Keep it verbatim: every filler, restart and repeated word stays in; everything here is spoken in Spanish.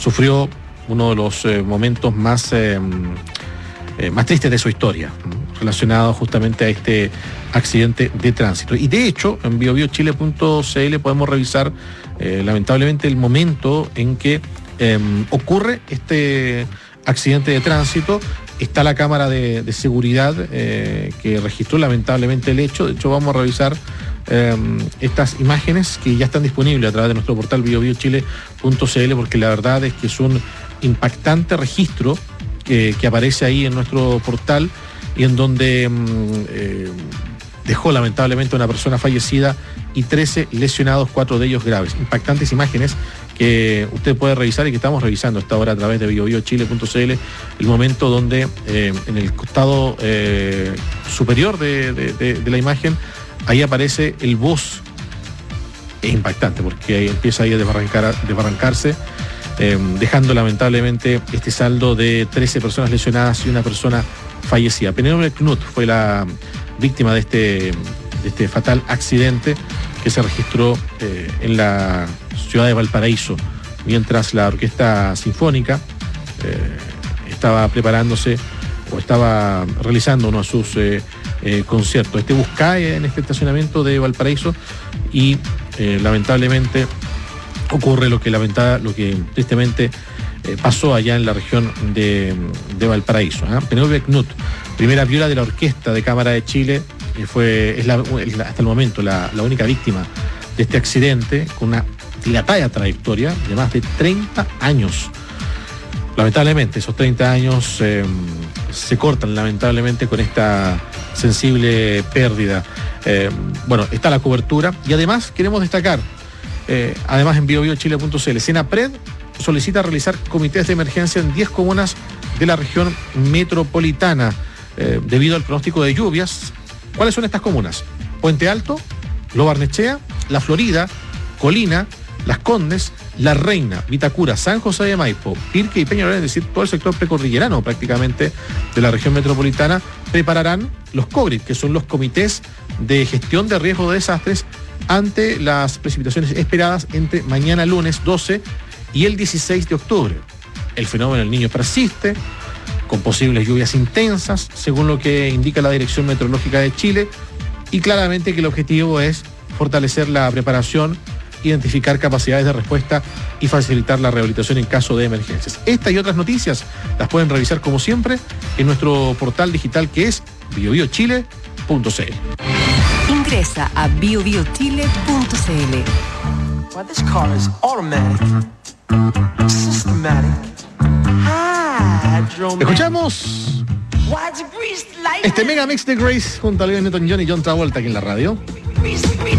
sufrió uno de los eh, momentos más, eh, eh, más tristes de su historia, relacionado justamente a este accidente de tránsito. Y de hecho, en bio bio chile punto c l podemos revisar eh, lamentablemente el momento en que eh, ocurre este accidente de tránsito. Está la cámara de, de seguridad eh, que registró lamentablemente el hecho. De hecho, vamos a revisar eh, estas imágenes que ya están disponibles a través de nuestro portal bio bio chile punto c l, porque la verdad es que es un impactante registro que, que aparece ahí en nuestro portal y en donde eh, dejó lamentablemente una persona fallecida y trece lesionados, cuatro de ellos graves. Impactantes imágenes que usted puede revisar y que estamos revisando hasta ahora a través de bio bio chile punto c l, el momento donde eh, en el costado eh, superior de, de, de, de la imagen, ahí aparece el bus. Es impactante porque ahí empieza ahí a desbarrancar, desbarrancarse, eh, dejando lamentablemente este saldo de trece personas lesionadas y una persona fallecida. Penélope Knut fue la víctima de este, de este fatal accidente que se registró eh, en la ciudad de Valparaíso, mientras la Orquesta Sinfónica eh, estaba preparándose o estaba realizando uno de sus eh, eh, conciertos. Este bus cae en este estacionamiento de Valparaíso y eh, lamentablemente ocurre lo que, lamenta, lo que tristemente eh, pasó allá en la región de, de Valparaíso. ¿eh? Penélope Knut, primera viola de la Orquesta de Cámara de Chile, eh, fue es la, es la, hasta el momento la, la única víctima de este accidente, con una dilatada trayectoria de más de treinta años. Lamentablemente, esos treinta años eh, se cortan lamentablemente con esta sensible pérdida. Eh, bueno, está la cobertura y además queremos destacar, eh, además en bio bio chile punto c l, Senapred solicita realizar comités de emergencia en diez comunas de la región metropolitana eh, debido al pronóstico de lluvias. ¿Cuáles son estas comunas? Puente Alto, Lo Barnechea, La Florida, Colina, Las Condes, La Reina, Vitacura, San José de Maipo, Pirque y Peñalolén, es decir, todo el sector precordillerano prácticamente de la región metropolitana, prepararán los COGRID, que son los comités de gestión de riesgo de desastres, ante las precipitaciones esperadas entre mañana lunes doce y el dieciséis de octubre. El fenómeno del Niño persiste, con posibles lluvias intensas, según lo que indica la Dirección Meteorológica de Chile, y claramente que el objetivo es fortalecer la preparación, identificar capacidades de respuesta y facilitar la rehabilitación en caso de emergencias. Esta y otras noticias las pueden revisar como siempre en nuestro portal digital, que es bio bio chile punto c l. Ingresa a bio bio chile punto c l. Well, this car is automatic, systematic, hydromatic. Escuchamos este mega mix de Grace junto a Olivia Newton-John y John Travolta aquí en la radio.